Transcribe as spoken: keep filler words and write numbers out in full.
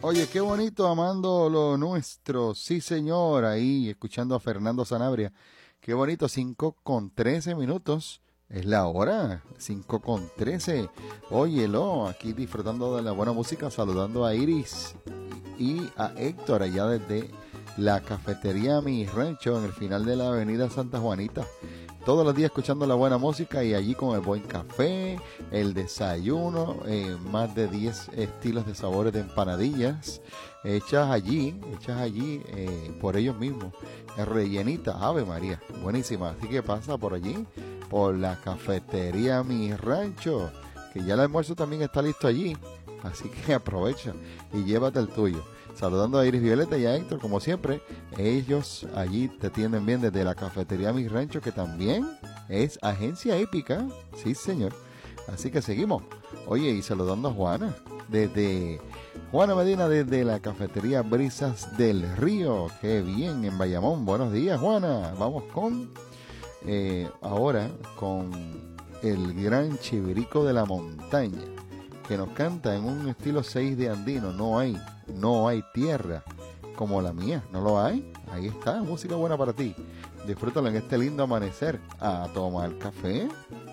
Oye, qué bonito, amando lo nuestro. Sí, señor, ahí escuchando a Fernando Sanabria. Qué bonito, cinco con trece minutos. Es la hora, cinco con trece. Óyelo, aquí disfrutando de la buena música, saludando a Iris y a Héctor allá desde la cafetería Mi Rancho en el final de la avenida Santa Juanita. Todos los días escuchando la buena música y allí con el buen café, el desayuno, eh, más de diez estilos de sabores de empanadillas hechas allí, hechas allí eh, por ellos mismos, rellenitas, Ave María, buenísima. Así que pasa por allí, por la cafetería Mi Rancho, que ya el almuerzo también está listo allí, así que aprovecha y llévate el tuyo. Saludando a Iris Violeta y a Héctor, como siempre, ellos allí te atienden bien desde la cafetería Mi Rancho, que también es agencia épica, sí señor. Así que seguimos. Oye, y saludando a Juana, desde Juana Medina, desde la cafetería Brisas del Río, qué bien, en Bayamón. Buenos días, Juana. Vamos con, eh, ahora, con el gran Chivirico de la Montaña, que nos canta en un estilo seis de andino. No hay, no hay tierra como la mía, no lo hay. Ahí está, música buena para ti. Disfrútalo en este lindo amanecer. A tomar café